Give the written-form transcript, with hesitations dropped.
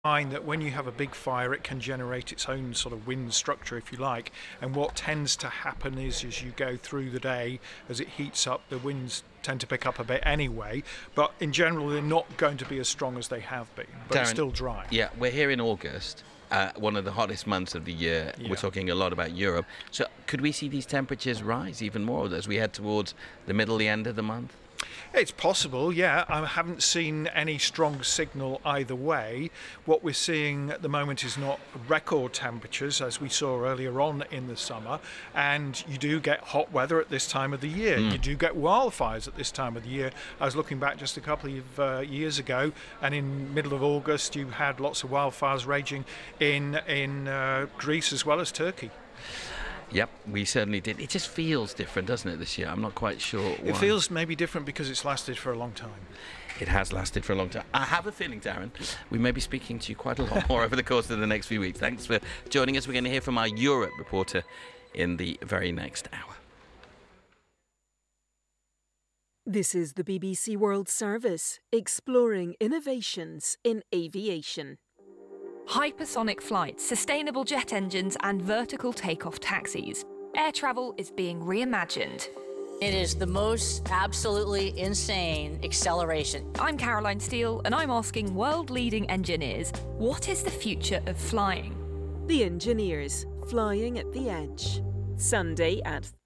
Find that when you have a big fire, it can generate its own sort of wind structure, if you like. And what tends to happen is, as you go through the day, as it heats up, the winds tend to pick up a bit anyway. But in general, they're not going to be as strong as they have been. But Darren, it's still dry. Yeah, we're here in August, one of the hottest months of the year. Yeah. We're talking a lot about Europe. So could we see these temperatures rise even more as we head towards the end of the month? It's possible, yeah. I haven't seen any strong signal either way. What we're seeing at the moment is not record temperatures, as we saw earlier on in the summer, and you do get hot weather at this time of the year. You do get wildfires at this time of the year. I was looking back just a couple of years ago, and in middle of August you had lots of wildfires raging in Greece as well as Turkey. Yep, we certainly did. It just feels different, doesn't it, this year? I'm not quite sure why. It feels maybe different because it's lasted for a long time. It has lasted for a long time. I have a feeling, Darren, we may be speaking to you quite a lot more over the course of the next few weeks. Thanks for joining us. We're going to hear from our Europe reporter in the very next hour. This is the BBC World Service, exploring innovations in aviation. Hypersonic flights, sustainable jet engines and vertical takeoff taxis. Air travel is being reimagined. It is the most absolutely insane acceleration. I'm Caroline Steele and I'm asking world-leading engineers, what is the future of flying? The Engineers, Flying at the Edge. Sunday at